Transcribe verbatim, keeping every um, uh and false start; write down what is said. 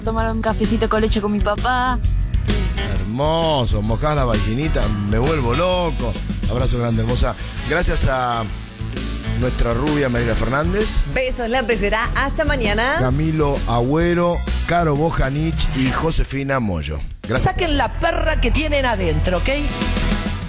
Tomar un cafecito con leche con mi papá. Hermoso, mojás la vallinita, me vuelvo loco. Abrazo grande, hermosa. Gracias a nuestra rubia María Fernández. Besos, la pecera. Hasta mañana. Camilo Agüero, Caro Bojanich y Josefina Moyo. Gracias. Saquen la perra que tienen adentro, ¿ok?